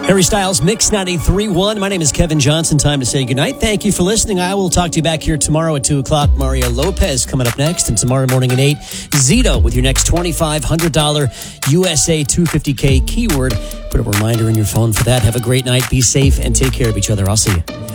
Harry Styles, Mix 93.1. My name is Kevin Johnson. Time to say goodnight. Thank you for listening. I will talk to you back here tomorrow at 2 o'clock. Mario Lopez coming up next. And tomorrow morning at 8, Zito with your next $2,500 USA 250K keyword. Put a reminder in your phone for that. Have a great night. Be safe and take care of each other. I'll see you.